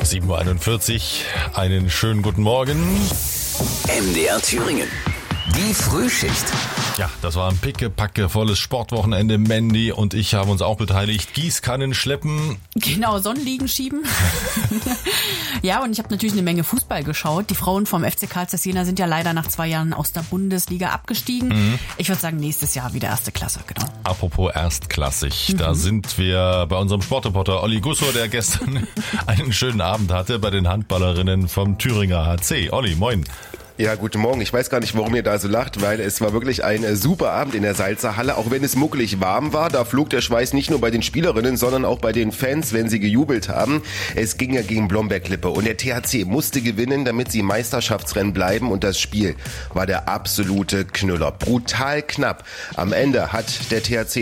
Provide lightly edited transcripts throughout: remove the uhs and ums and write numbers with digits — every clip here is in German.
7:41 Uhr, einen schönen guten Morgen. MDR Thüringen, die Frühschicht. Ja, das war ein pickepacke volles Sportwochenende. Mandy und ich haben uns auch beteiligt. Gießkannen schleppen. Genau, Sonnenliegen schieben. Ja, und ich habe natürlich eine Menge Fußball geschaut. Die Frauen vom FC Karl Zeiss Jena sind ja leider nach 2 Jahren aus der Bundesliga abgestiegen. Ich würde sagen, nächstes Jahr wieder erste Klasse, genau. Apropos erstklassig, da sind wir bei unserem Sportreporter Olli Gusso, der gestern einen schönen Abend hatte bei den Handballerinnen vom Thüringer HC. Olli, moin. Ja, guten Morgen. Ich weiß gar nicht, warum ihr da so lacht, weil es war wirklich ein super Abend in der Salzer Halle, auch wenn es muckelig warm war. Da flog der Schweiß nicht nur bei den Spielerinnen, sondern auch bei den Fans, wenn sie gejubelt haben. Es ging ja gegen Blomberg-Lippe und der THC musste gewinnen, damit sie im Meisterschaftsrennen bleiben, und das Spiel war der absolute Knüller. Brutal knapp. Am Ende hat der THC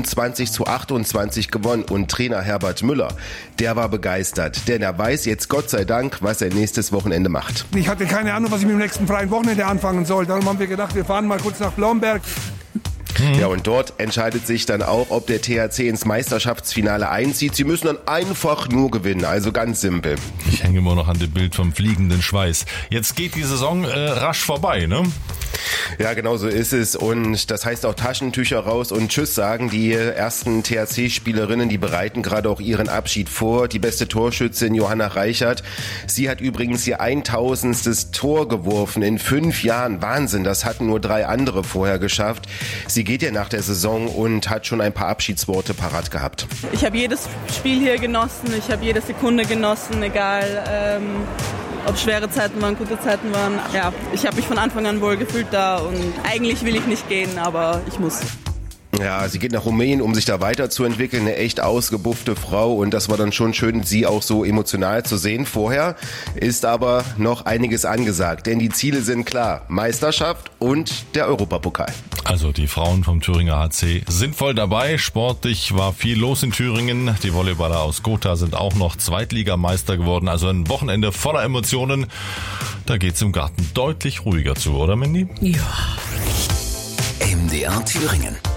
29:28 gewonnen und Trainer Herbert Müller, der war begeistert, denn er weiß jetzt Gott sei Dank, was er nächstes Wochenende macht. Ich hatte keine Ahnung, was ich mit dem nächsten freien Wochenende anfangen soll. Darum haben wir gedacht, wir fahren mal kurz nach Blomberg. Ja, und dort entscheidet sich dann auch, ob der THC ins Meisterschaftsfinale einzieht. Sie müssen dann einfach nur gewinnen, also ganz simpel. Ich hänge immer noch an dem Bild vom fliegenden Schweiß. Jetzt geht die Saison rasch vorbei, ne? Ja, genau so ist es, und das heißt auch Taschentücher raus und Tschüss sagen. Die ersten THC-Spielerinnen, die bereiten gerade auch ihren Abschied vor. Die beste Torschützin Johanna Reichert, sie hat übrigens ihr 1000. Tor geworfen in 5 Jahren. Wahnsinn, das hatten nur 3 andere vorher geschafft. Sie geht ja nach der Saison und hat schon ein paar Abschiedsworte parat gehabt. Ich habe jedes Spiel hier genossen, ich habe jede Sekunde genossen, egal ob schwere Zeiten waren, gute Zeiten waren. Ja, ich habe mich von Anfang an wohl gefühlt da, und eigentlich will ich nicht gehen, aber ich muss. Ja, sie geht nach Rumänien, um sich da weiterzuentwickeln. Eine echt ausgebuffte Frau, und das war dann schon schön, sie auch so emotional zu sehen. Vorher ist aber noch einiges angesagt, denn die Ziele sind klar. Meisterschaft und der Europapokal. Also die Frauen vom Thüringer HC sind voll dabei. Sportlich war viel los in Thüringen. Die Volleyballer aus Gotha sind auch noch Zweitligameister geworden. Also ein Wochenende voller Emotionen. Da geht's im Garten deutlich ruhiger zu, oder Mandy? Ja. MDR Thüringen.